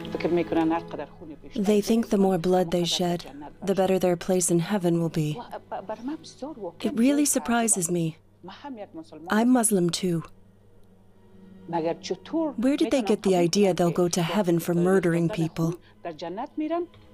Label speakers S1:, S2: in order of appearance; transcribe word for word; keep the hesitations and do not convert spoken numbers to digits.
S1: They think the more blood they shed, the better their place in heaven will be. It really surprises me. I'm Muslim too. Where did they get the idea they'll go to heaven for murdering people?